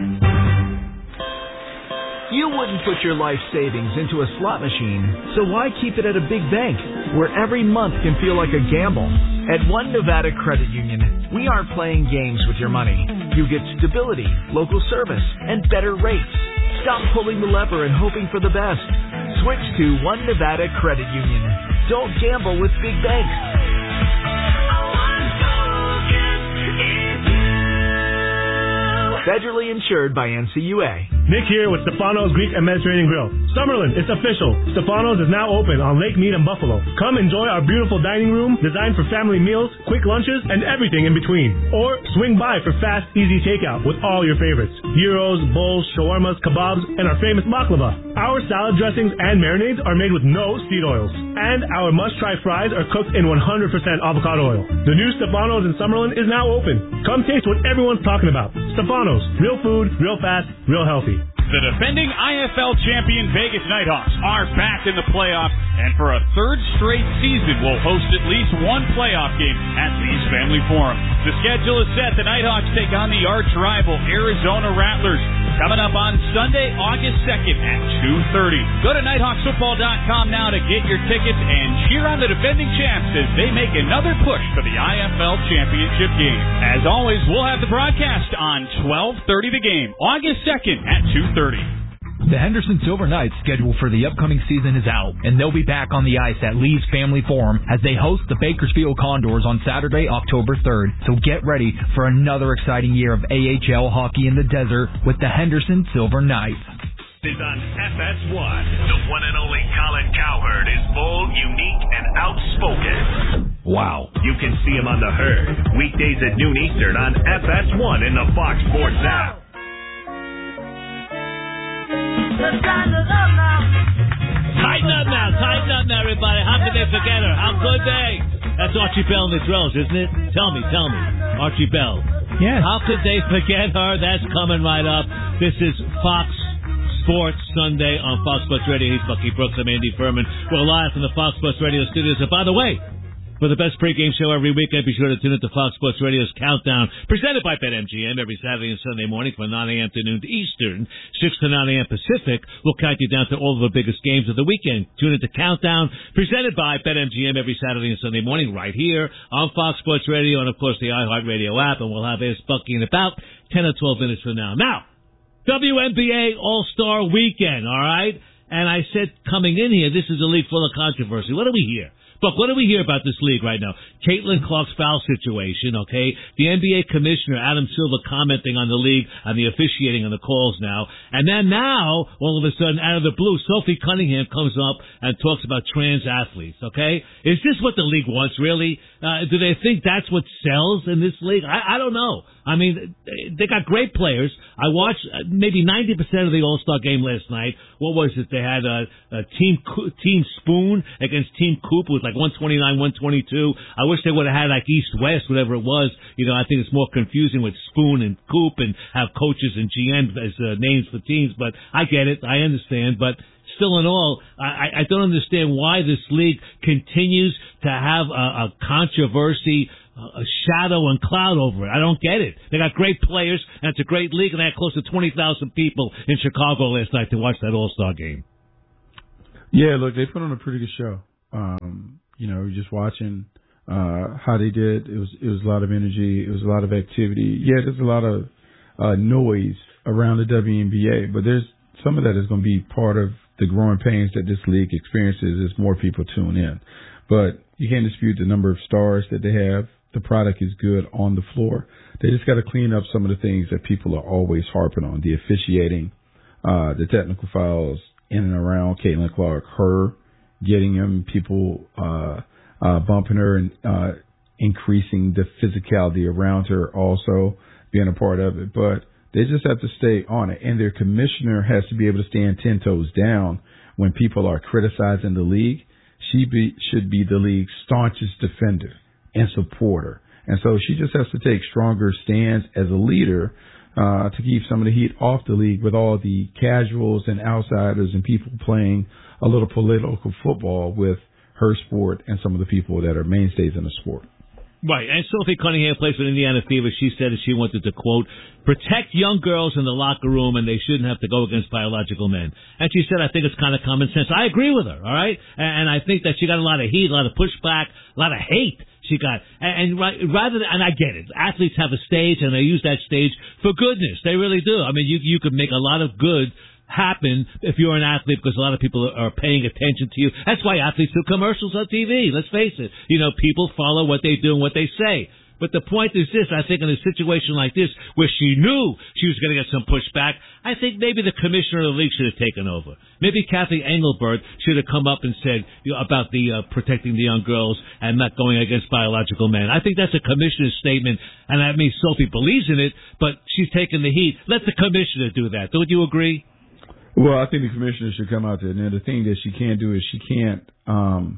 You wouldn't put your life savings into a slot machine, so why keep it at a big bank where every month can feel like a gamble? At One Nevada Credit Union, we aren't playing games with your money. You get stability, local service, and better rates. Stop pulling the lever and hoping for the best. Switch to One Nevada Credit Union. Don't gamble with big banks. Federally insured by N C U A. Nick here with Stefano's Greek and Mediterranean Grill. Summerlin, it's official. Stefano's is now open on Lake Mead and Buffalo. Come enjoy our beautiful dining room designed for family meals, quick lunches, and everything in between. Or swing by for fast, easy takeout with all your favorites. Gyros, bowls, shawarmas, kebabs, and our famous baklava. Our salad dressings and marinades are made with no seed oils. And our must-try fries are cooked in one hundred percent avocado oil. The new Stefano's in Summerlin is now open. Come taste what everyone's talking about. Stefano's. Real food, real fast, real healthy. The defending I F L champion Vegas Nighthawks are back in the playoffs, and for a third straight season will host at least one playoff game at Lee's Family Forum. The schedule is set. The Nighthawks take on the arch rival Arizona Rattlers, coming up on Sunday, August second at two thirty. Go to nighthawks football dot com now to get your tickets and cheer on the defending champs as they make another push for the I F L championship game. As always, we'll have the broadcast on twelve thirty The Game, August second at two thirty. The Henderson Silver Knights schedule for the upcoming season is out, and they'll be back on the ice at Lee's Family Forum as they host the Bakersfield Condors on Saturday, October third. So get ready for another exciting year of A H L hockey in the desert with the Henderson Silver Knights. Is on F S one. The one and only Colin Cowherd is bold, unique, and outspoken. Wow. You can see him on The Herd, weekdays at noon Eastern on F S one in the Fox Sports app. Tighten up now, tighten up now, everybody. How could they forget her? How could they? That's Archie Bell and the Drells, isn't it? Tell me, tell me. Archie Bell. Yes. How could they forget her? That's coming right up. This is Fox Sports Sunday on Fox Sports Radio. He's Bucky Brooks. I'm Andy Furman. We're live from the Fox Sports Radio studios. And by the way, for the best pregame show every weekend, be sure to tune in to Fox Sports Radio's Countdown, presented by BetMGM every Saturday and Sunday morning from nine a.m. to noon Eastern, six to nine a.m. Pacific. We'll count you down to all of the biggest games of the weekend. Tune in to Countdown, presented by BetMGM every Saturday and Sunday morning right here on Fox Sports Radio and, of course, the iHeartRadio app. And we'll have Ask Bucky in about ten or twelve minutes from now. Now, W N B A All-Star Weekend, all right? And I said coming in here, this is a league full of controversy. What do we hear? But what do we hear about this league right now? Caitlin Clark's foul situation, okay? The N B A commissioner, Adam Silver, commenting on the league, on the officiating on the calls now. And then now, all of a sudden, out of the blue, Sophie Cunningham comes up and talks about trans athletes, okay? Is this what the league wants, really? Uh, do they think that's what sells in this league? I, I don't know. I mean, they got great players. I watched maybe ninety percent of the All-Star game last night. What was it? They had a, a team Team Spoon against Team Coop. It was like one twenty-nine, one twenty-two. I wish they would have had like East-West, whatever it was. You know, I think it's more confusing with Spoon and Coop and have coaches and G Ms as uh, names for teams. But I get it. I understand. But still in all, I, I don't understand why this league continues to have a, a controversy, a shadow and cloud over it. I don't get it. They got great players, and it's a great league, and they had close to twenty thousand people in Chicago last night to watch that All-Star game. Yeah, look, they put on a pretty good show. Um, you know, just watching uh, how they did. It was it was a lot of energy. It was a lot of activity. Yeah, there's a lot of uh, noise around the W N B A, but there's some of that is going to be part of the growing pains that this league experiences as more people tune in. But you can't dispute the number of stars that they have. The product is good on the floor. They just got to clean up some of the things that people are always harping on. The officiating, uh, the technical fouls in and around Caitlin Clark, her getting them, people uh, uh, bumping her and uh, increasing the physicality around her, also being a part of it. But they just have to stay on it. And their commissioner has to be able to stand ten toes down when people are criticizing the league. She be, should be the league's staunchest defender and supporter. And so she just has to take stronger stands as a leader uh, to keep some of the heat off the league with all the casuals and outsiders and people playing a little political football with her sport and some of the people that are mainstays in the sport. Right, and Sophie Cunningham plays with Indiana Fever. She said that she wanted to, quote, protect young girls in the locker room and they shouldn't have to go against biological men. And she said, I think it's kind of common sense. I agree with her, all right? And, and I think that she got a lot of heat, a lot of pushback, a lot of hate she got. And, and right, rather than, and I get it, athletes have a stage and they use that stage for goodness. They really do. I mean, you, you could make a lot of good happen if you're an athlete because a lot of people are paying attention to you. That's why athletes do commercials on T V. Let's face it. You know, people follow what they do and what they say. But the point is this, I think in a situation like this where she knew she was going to get some pushback, I think maybe the commissioner of the league should have taken over. Maybe Kathy Engelbert should have come up and said you know, about the uh, protecting the young girls and not going against biological men. I think that's a commissioner's statement, and I mean Sophie believes in it, but she's taking the heat. Let the commissioner do that. Don't you agree? Well, I think the commissioner should come out there. Now, the thing that she can't do is she can't um,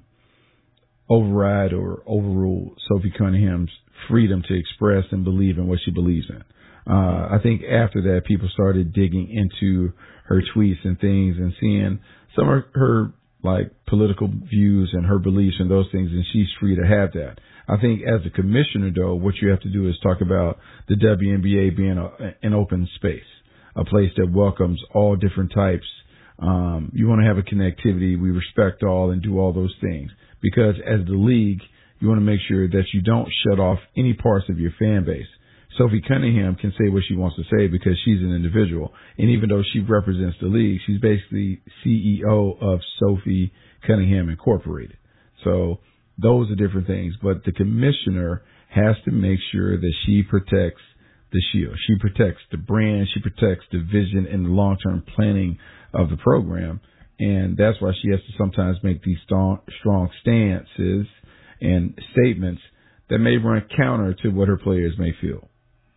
override or overrule Sophie Cunningham's freedom to express and believe in what she believes in. Uh, I think after that, people started digging into her tweets and things and seeing some of her like political views and her beliefs and those things, and she's free to have that. I think as a commissioner, though, what you have to do is talk about the W N B A being a, an open space, a place that welcomes all different types. Um, you want to have a connectivity. We respect all and do all those things because as the league, you want to make sure that you don't shut off any parts of your fan base. Sophie Cunningham can say what she wants to say because she's an individual. And even though she represents the league, she's basically C E O of Sophie Cunningham Incorporated. So those are different things. But the commissioner has to make sure that she protects the shield. She protects the brand. She protects the vision and the long-term planning of the program. And that's why she has to sometimes make these strong, strong stances and statements that may run counter to what her players may feel.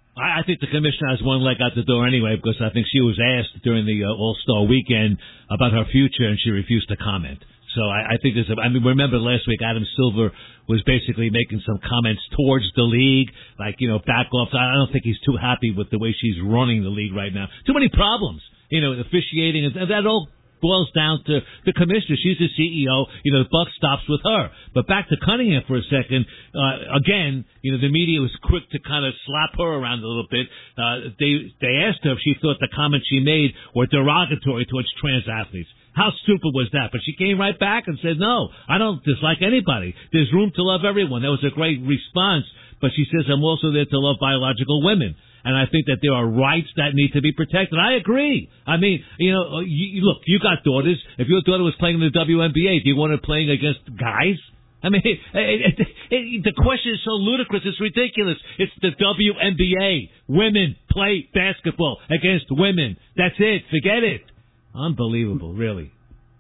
I think the commissioner has one leg out the door anyway because I think she was asked during the uh, All-Star weekend about her future and she refused to comment. So I, I think there's a, I mean, remember last week Adam Silver was basically making some comments towards the league, like, you know, back off. I don't think he's too happy with the way she's running the league right now. Too many problems, you know, officiating, and that all boils down to the commissioner. She's the C E O. You know, the buck stops with her. But back to Cunningham for a second. Uh, again, you know, the media was quick to kind of slap her around a little bit. Uh, they they asked her if she thought the comments she made were derogatory towards trans athletes. How stupid was that? But she came right back and said, no, I don't dislike anybody. There's room to love everyone. That was a great response. But she says, I'm also there to love biological women. And I think that there are rights that need to be protected. I agree. I mean, you know, you, look, you got daughters. If your daughter was playing in the W N B A, do you want her playing against guys? I mean, it, it, it, it, the question is so ludicrous. It's ridiculous. It's the W N B A. Women play basketball against women. That's it. Forget it. Unbelievable, really.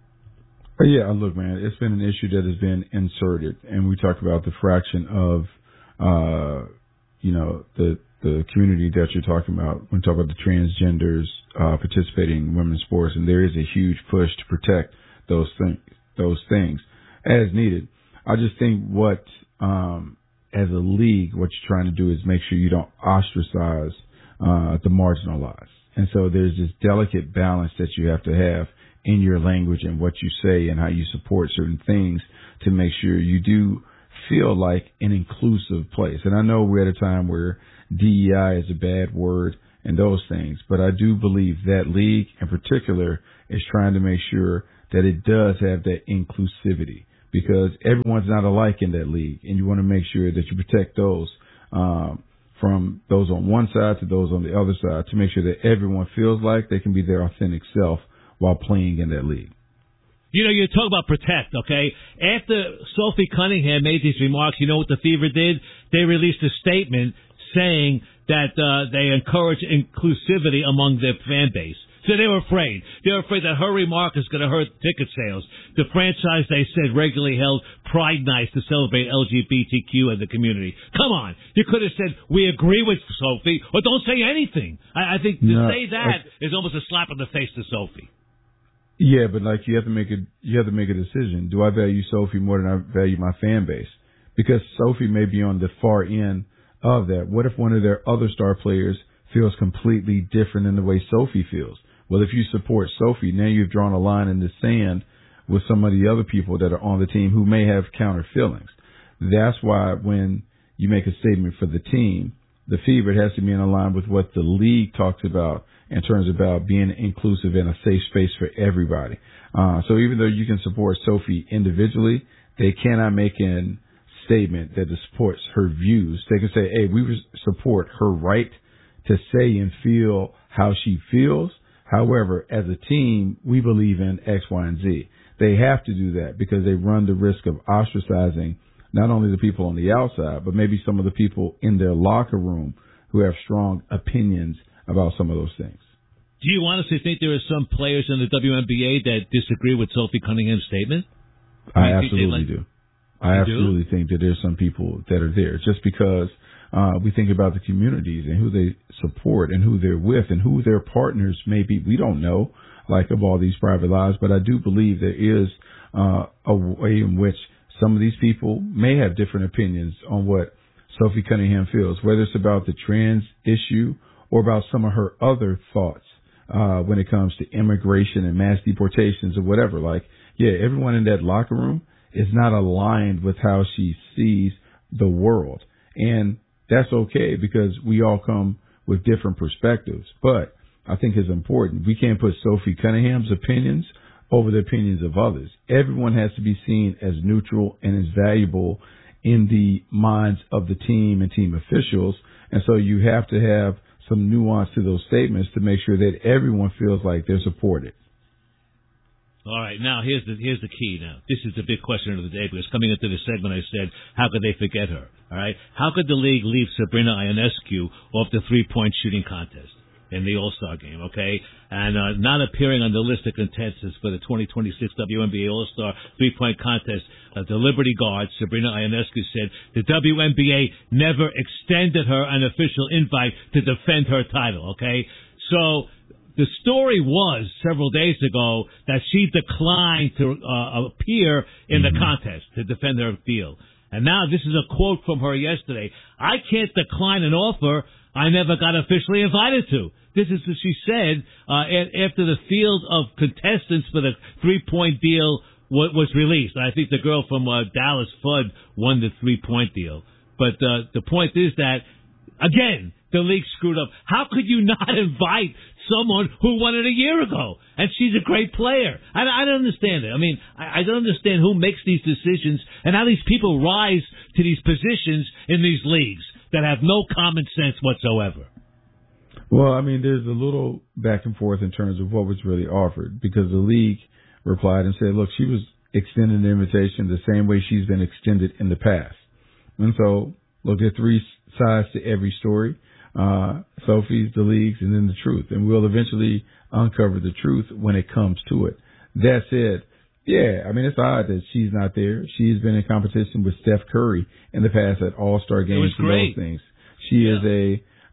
Yeah, look, man, it's been an issue that has been inserted. And we talk about the fraction of, uh, you know, the the community that you're talking about when you talk about the transgenders uh, participating in women's sports, and there is a huge push to protect those things, those things as needed. I just think what, um, as a league, what you're trying to do is make sure you don't ostracize uh, the marginalized. And so there's this delicate balance that you have to have in your language and what you say and how you support certain things to make sure you do feel like an inclusive place. And I know we're at a time where D E I is a bad word and those things, but I do believe that league in particular is trying to make sure that it does have that inclusivity, because everyone's not alike in that league, and you want to make sure that you protect those um, from those on one side to those on the other side to make sure that everyone feels like they can be their authentic self while playing in that league. You know, you talk about protect, okay? After Sophie Cunningham made these remarks, you know what the Fever did? They released a statement saying that uh, they encourage inclusivity among their fan base. So they were afraid. They were afraid that her remark is going to hurt ticket sales. The franchise, they said, regularly held Pride Nights to celebrate L G B T Q and the community. Come on. You could have said, we agree with Sophie, or don't say anything. I, I think to no, say that I, is almost a slap in the face to Sophie. Yeah, but like you have to make a you have to make a decision. Do I value Sophie more than I value my fan base? Because Sophie may be on the far end of that. What if one of their other star players feels completely different in the way Sophie feels? Well, if you support Sophie, now you've drawn a line in the sand with some of the other people that are on the team who may have counter feelings. That's why when you make a statement for the team, the Fever, it has to be in line with what the league talks about in terms about being inclusive and a safe space for everybody. Uh, so even though you can support Sophie individually, they cannot make a statement that supports her views. They can say, hey, we support her right to say and feel how she feels. However, as a team, we believe in X, Y, and Z. They have to do that because they run the risk of ostracizing not only the people on the outside, but maybe some of the people in their locker room who have strong opinions about some of those things. Do you honestly think there are some players in the W N B A that disagree with Sophie Cunningham's statement? I absolutely like, do. I absolutely do? think that there's some people that are there just because uh, we think about the communities and who they support and who they're with and who their partners may be. We don't know, like, of all these private lives, but I do believe there is uh, a way in which some of these people may have different opinions on what Sophie Cunningham feels, whether it's about the trans issue or about some of her other thoughts uh, when it comes to immigration and mass deportations or whatever. Like, yeah, everyone in that locker room is not aligned with how she sees the world. And that's okay because we all come with different perspectives. But I think it's important. We can't put Sophie Cunningham's opinions over the opinions of others. Everyone has to be seen as neutral and as valuable in the minds of the team and team officials. And so you have to have some nuance to those statements to make sure that everyone feels like they're supported. All right, now here's the here's the key. Now this is the big question of the day because coming into this segment, I said, how could they forget her? All right, how could the league leave Sabrina Ionescu off the three-point shooting contest in the All-Star game? Okay, and uh, not appearing on the list of contestants for the twenty twenty-six W N B A All-Star three-point contest, uh, the Liberty guard Sabrina Ionescu said the W N B A never extended her an official invite to defend her title. Okay, so the story was several days ago that she declined to uh, appear in the contest to defend her field. And now this is a quote from her yesterday. I can't decline an offer I never got officially invited to. This is what she said uh, after the field of contestants for the three-point deal w- was released. I think the girl from uh, Dallas, Fudd, won the three-point deal. But uh, the point is that, again, the league screwed up. How could you not invite someone who won it a year ago? And she's a great player. I, I don't understand it. I mean, I, I don't understand who makes these decisions and how these people rise to these positions in these leagues that have no common sense whatsoever. Well, I mean, there's a little back and forth in terms of what was really offered because the league replied and said, look, she was extended the invitation the same way she's been extended in the past. And so, look, there are three sides to every story. Uh, Sophie's, the leagues, and then the truth. And we'll eventually uncover the truth when it comes to it. That said, yeah, I mean, it's odd that she's not there. She's been in competition with Steph Curry in the past at All-Star games and those things. She yeah. is a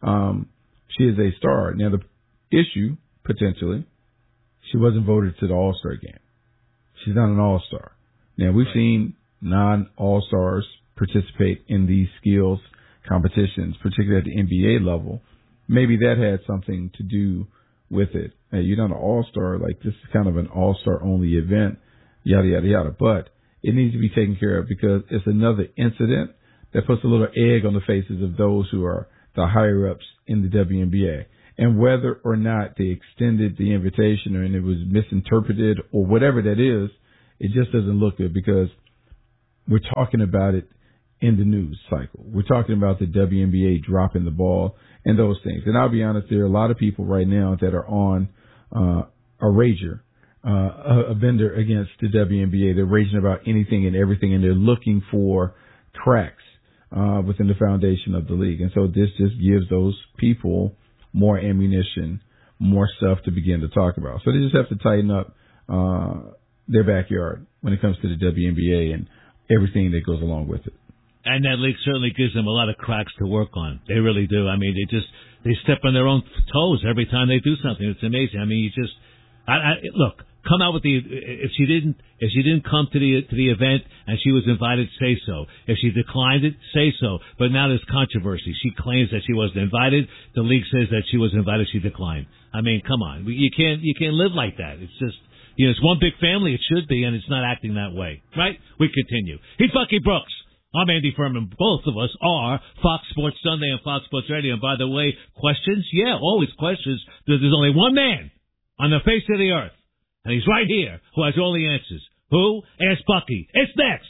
Um, she is a star. Now, the issue, potentially, she wasn't voted to the All-Star game. She's not an All-Star. Now, we've right. seen non-All-Stars participate in these skills competitions, particularly at the N B A level. Maybe that had something to do with it. Hey, you're not an All-Star. Like, this is kind of an All-Star only event, yada, yada, yada. But it needs to be taken care of because it's another incident that puts a little egg on the faces of those who are the higher-ups in the W N B A. And whether or not they extended the invitation and it was misinterpreted or whatever that is, it just doesn't look good because we're talking about it in the news cycle. We're talking about the W N B A dropping the ball and those things. And I'll be honest, there are a lot of people right now that are on uh, a rager, uh, a, a vendor against the W N B A. They're raging about anything and everything, and they're looking for cracks uh, within the foundation of the league. And so this just gives those people more ammunition, more stuff to begin to talk about. So they just have to tighten up uh, their backyard when it comes to the W N B A and everything that goes along with it. And that league certainly gives them a lot of cracks to work on. They really do. I mean, they just they step on their own toes every time they do something. It's amazing. I mean, you just I, I, look. Come out with the if she didn't if she didn't come to the to the event and she was invited, say so. If she declined it, say so. But now there's controversy. She claims that she wasn't invited. The league says that she was invited. She declined. I mean, come on. You can't you can't live like that. It's just you know it's one big family. It should be, and it's not acting that way, right? We continue. He's Bucky Brooks. I'm Andy Furman. Both of us are Fox Sports Sunday and Fox Sports Radio. And by the way, questions? Yeah, always questions. There's only one man on the face of the earth. And he's right here, who has all the answers. Who? Ask Bucky. It's next.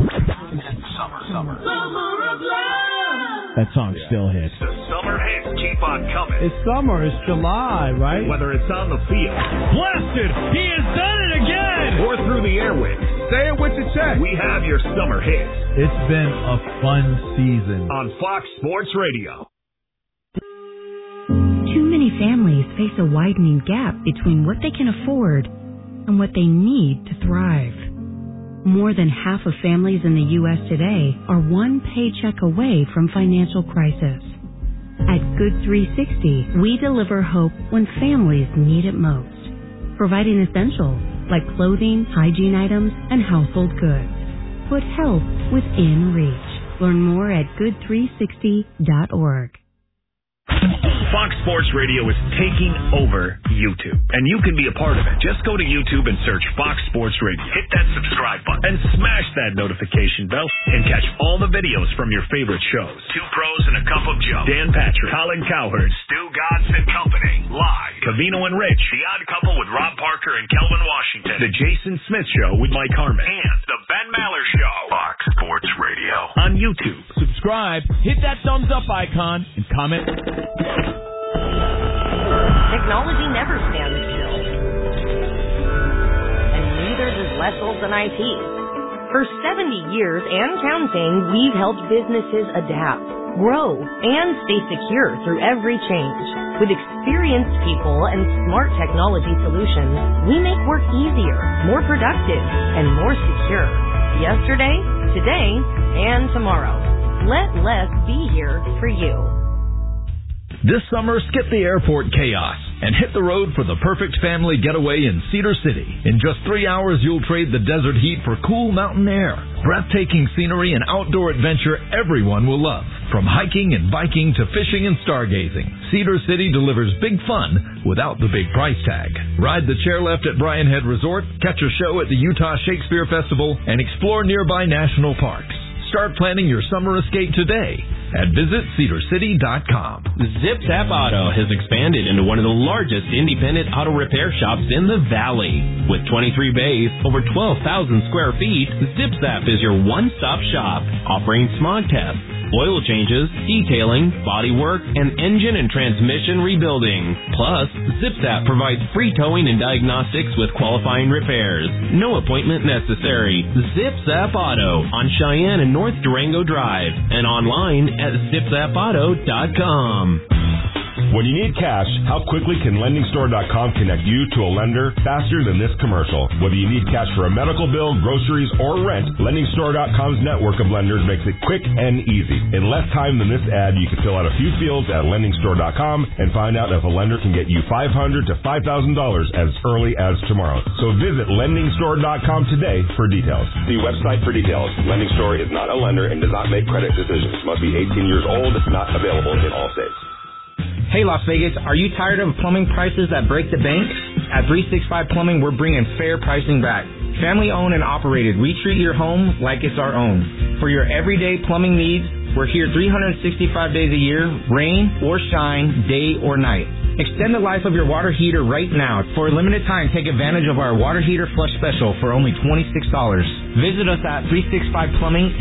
Summer, summer. Summer of love. That song yeah. still hits. The summer hits keep on coming. It's summer. It's July, right? Whether it's on the field. Blasted! He has done it again! Or through the airwaves. Say it with your chest. We have your summer hits. It's been a fun season. On Fox Sports Radio. Too many families face a widening gap between what they can afford and what they need to thrive. More than half of families in the U S today are one paycheck away from financial crisis. At Good three sixty, we deliver hope when families need it most, providing essentials like clothing, hygiene items, and household goods. Put health within reach. Learn more at good three sixty dot org. Fox Sports Radio is taking over YouTube, and you can be a part of it. Just go to YouTube and search Fox Sports Radio. Hit that subscribe button and smash that notification bell and catch all the videos from your favorite shows. Two Pros and a Cup of Joe, Dan Patrick, Colin Cowherd, Stu Godson and Company, live. Cavino and Rich, The Odd Couple with Rob Parker and Kelvin Washington, The Jason Smith Show with Mike Harmon, and The Ben Maller Show. Fox Sports Radio on YouTube. Subscribe, hit that thumbs up icon, and comment. Technology never stands still. And neither does less old than I T. For seventy years and counting, we've helped businesses adapt, grow, and stay secure through every change. With experienced people and smart technology solutions, we make work easier, more productive, and more secure. Yesterday, today, and tomorrow. Let less be here for you. This summer, skip the airport chaos and hit the road for the perfect family getaway in Cedar City. In just three hours, you'll trade the desert heat for cool mountain air, breathtaking scenery, and outdoor adventure everyone will love. From hiking and biking to fishing and stargazing, Cedar City delivers big fun without the big price tag. Ride the chairlift at Brian Head Resort, catch a show at the Utah Shakespeare Festival, and explore nearby national parks. Start planning your summer escape today at visit cedar city dot com. ZipZap Auto has expanded into one of the largest independent auto repair shops in the Valley. With twenty-three bays, over twelve thousand square feet, ZipZap is your one-stop shop, offering smog tests, oil changes, detailing, body work, and engine and transmission rebuilding. Plus, ZipZap provides free towing and diagnostics with qualifying repairs. No appointment necessary. ZipZap Auto on Cheyenne and North Durango Drive, and online at zip zap auto dot com. When you need cash, how quickly can lending store dot com connect you to a lender faster than this commercial? Whether you need cash for a medical bill, groceries, or rent, lending store dot com's network of lenders makes it quick and easy. In less time than this ad, you can fill out a few fields at lending store dot com and find out if a lender can get you five hundred dollars to five thousand dollars as early as tomorrow. So visit lending store dot com today for details. See website for details. Lending Store is not a lender and does not make credit decisions. Must be eighteen years old. Not available in all states. Hey Las Vegas, are you tired of plumbing prices that break the bank? At three sixty-five Plumbing, we're bringing fair pricing back. Family owned and operated, we treat your home like it's our own. For your everyday plumbing needs, we're here three hundred sixty-five days a year, rain or shine, day or night. Extend the life of your water heater right now. For a limited time, take advantage of our water heater flush special for only twenty-six dollars. Visit us at three sixty-five Plumbing